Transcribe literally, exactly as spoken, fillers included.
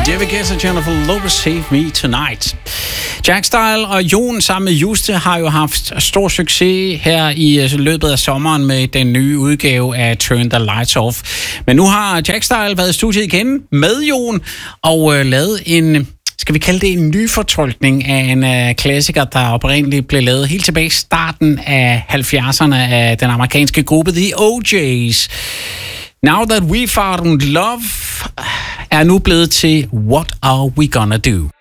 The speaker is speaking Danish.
David Guetta og Jennifer Lopez, Save Me Tonight. Jack Style og Jon sammen med Juste har jo haft stor succes her i løbet af sommeren med den nye udgave af Turn the Lights Off. Men nu har Jack Style været i studiet igen med Jon og øh, lavet en, skal vi kalde det en ny fortolkning af en øh, klassiker, der oprindeligt blev lavet helt tilbage i starten af halvfjerdserne af den amerikanske gruppe The O J's. Now That We Found Love er nu blevet til What Are We Gonna Do?